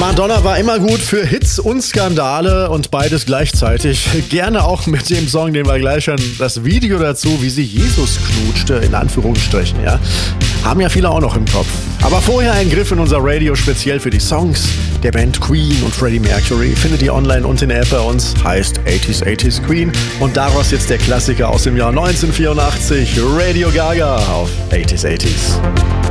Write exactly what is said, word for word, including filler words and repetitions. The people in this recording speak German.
Madonna war immer gut für Hits und Skandale und beides gleichzeitig. Gerne auch mit dem Song, den wir gleich hören, das Video dazu, wie sie Jesus knutschte, in Anführungsstrichen, ja. Haben ja viele auch noch im Kopf. Aber vorher ein Griff in unser Radio speziell für die Songs der Band Queen und Freddie Mercury. Findet ihr online und in der App bei uns, heißt achtziger achtziger Queen. Und daraus jetzt der Klassiker aus dem Jahr neunzehnhundertvierundachtzig, Radio Gaga auf achtziger achtziger.